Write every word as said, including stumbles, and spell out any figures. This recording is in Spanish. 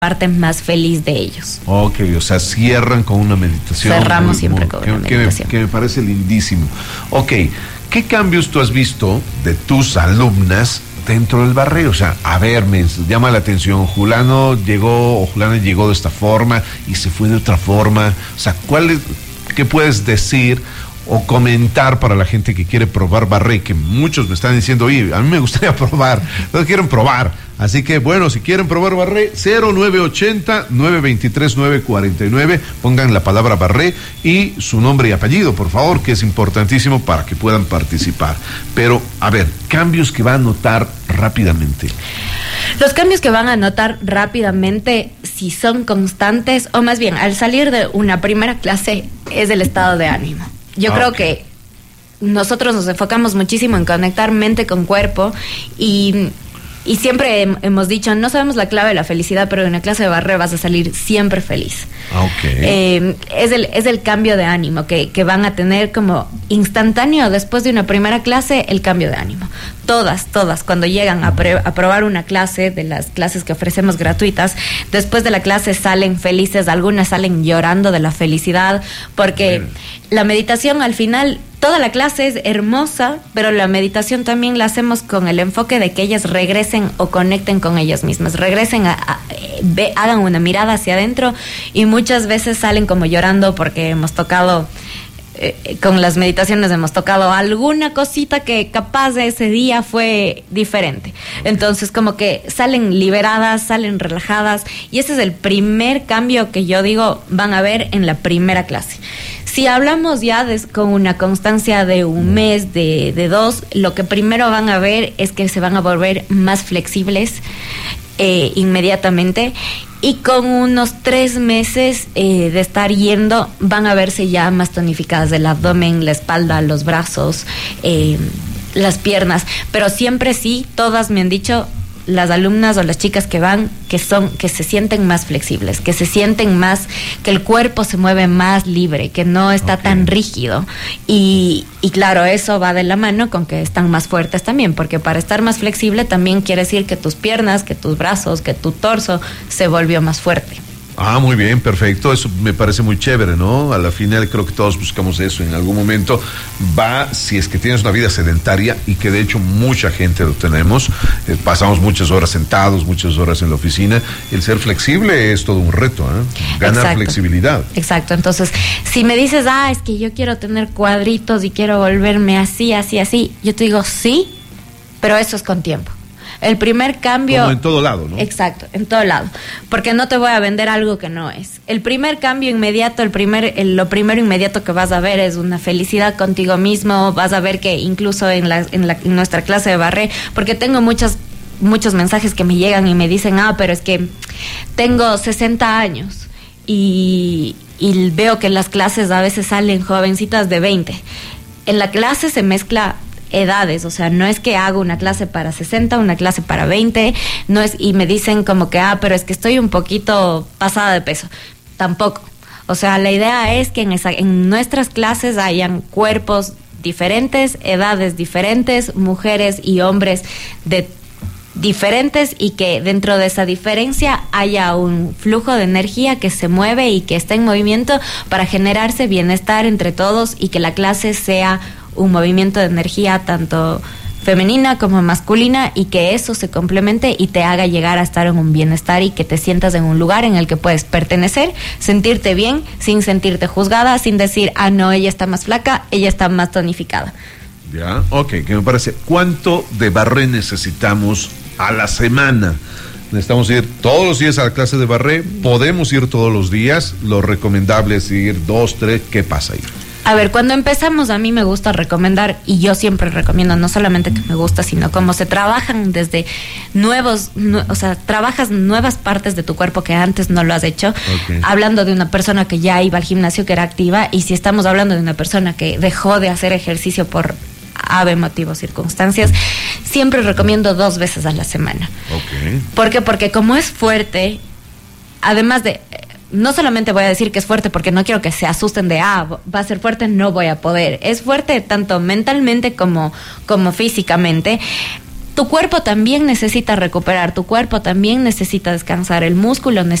parte más feliz de ellos. Ok, o sea, cierran con una meditación. Cerramos muy, siempre muy, con que, una que meditación. Me, que me parece lindísimo. Ok, ¿qué cambios tú has visto de tus alumnas dentro del barrio? O sea, a ver, me llama la atención, Julano llegó o Julana llegó de esta forma y se fue de otra forma. O sea, ¿cuál es, qué puedes decir o comentar para la gente que quiere probar barré? Que muchos me están diciendo, oye, a mí me gustaría probar, no quieren probar. Así que, bueno, si quieren probar barré, cero nueve ochenta, nueve veintitrés, nueve cuarenta y nueve, pongan la palabra barré y su nombre y apellido, por favor, que es importantísimo para que puedan participar. Pero, a ver, cambios que va a notar rápidamente. Los cambios que van a notar rápidamente, si son constantes, o más bien, al salir de una primera clase, es el estado de ánimo. Yo ah, creo okay. que nosotros nos enfocamos muchísimo en conectar mente con cuerpo y... Y siempre hemos dicho, no sabemos la clave de la felicidad, pero en una clase de barré vas a salir siempre feliz. Okay. Eh, es, el, es el cambio de ánimo que, que van a tener como instantáneo después de una primera clase, el cambio de ánimo. Todas, todas, cuando llegan a, pre, a probar una clase, de las clases que ofrecemos gratuitas, después de la clase salen felices, algunas salen llorando de la felicidad, porque Bien. la meditación al final... Toda la clase es hermosa, pero la meditación también la hacemos con el enfoque de que ellas regresen o conecten con ellas mismas, regresen, a, a, ve, hagan una mirada hacia adentro y muchas veces salen como llorando porque hemos tocado, eh, con las meditaciones hemos tocado alguna cosita que capaz de ese día fue diferente. Entonces como que salen liberadas, salen relajadas y ese es el primer cambio que yo digo van a ver en la primera clase. Si hablamos ya de, con una constancia de un mes, de, de dos, lo que primero van a ver es que se van a volver más flexibles eh, inmediatamente y con unos tres meses eh, de estar yendo van a verse ya más tonificadas del abdomen, la espalda, los brazos, eh, las piernas, pero siempre sí, todas me han dicho... las alumnas o las chicas que van, que son, que se sienten más flexibles, que se sienten más, que el cuerpo se mueve más libre, que no está okay. tan rígido. Y, y claro, eso va de la mano con que están más fuertes también, porque para estar más flexible también quiere decir que tus piernas, que tus brazos, que tu torso se volvió más fuerte. Ah, muy bien, perfecto, eso me parece muy chévere, ¿no? A la final creo que todos buscamos eso en algún momento. Va, si es que tienes una vida sedentaria, y que de hecho mucha gente lo tenemos, eh, pasamos muchas horas sentados, muchas horas en la oficina, el ser flexible es todo un reto, ¿eh? Ganar Exacto. flexibilidad. Exacto, entonces, si me dices, ah, es que yo quiero tener cuadritos y quiero volverme así, así, así, yo te digo, sí, pero eso es con tiempo. El primer cambio... Como en todo lado, ¿no? Exacto, en todo lado. Porque no te voy a vender algo que no es. El primer cambio inmediato, el primer, el, lo primero inmediato que vas a ver es una felicidad contigo mismo. Vas a ver que incluso en, la, en, la, en nuestra clase de barré, porque tengo muchas, muchos mensajes que me llegan y me dicen, ah, pero es que tengo sesenta años y, y veo que en las clases a veces salen jovencitas de veinte. En la clase se mezcla... edades, o sea, no es que hago una clase para sesenta, una clase para veinte, no es, y me dicen como que, ah, pero es que estoy un poquito pasada de peso. Tampoco. O sea, la idea es que en, esa, en nuestras clases hayan cuerpos diferentes, edades diferentes, mujeres y hombres de diferentes y que dentro de esa diferencia haya un flujo de energía que se mueve y que esté en movimiento para generarse bienestar entre todos y que la clase sea un movimiento de energía tanto femenina como masculina y que eso se complemente y te haga llegar a estar en un bienestar y que te sientas en un lugar en el que puedes pertenecer, sentirte bien, sin sentirte juzgada, sin decir, ah, no, ella está más flaca, ella está más tonificada. Ya, ok, que me parece. ¿Cuánto de barré necesitamos a la semana? Necesitamos ir todos los días a la clase de barré, podemos ir todos los días, lo recomendable es ir dos, tres, ¿qué pasa ahí? A ver, cuando empezamos a mí me gusta recomendar, y yo siempre recomiendo, no solamente que me gusta, sino como se trabajan desde nuevos, nu- o sea, trabajas nuevas partes de tu cuerpo que antes no lo has hecho, okay. Hablando de una persona que ya iba al gimnasio, que era activa, y si estamos hablando de una persona que dejó de hacer ejercicio por ave motivos, circunstancias, siempre recomiendo dos veces a la semana. Okay. ¿Por qué? Porque como es fuerte, además de... No solamente voy a decir que es fuerte porque no quiero que se asusten de, ah, va a ser fuerte, no voy a poder. Es fuerte tanto mentalmente como, como físicamente. tu cuerpo también necesita recuperar, tu cuerpo también necesita descansar, el músculo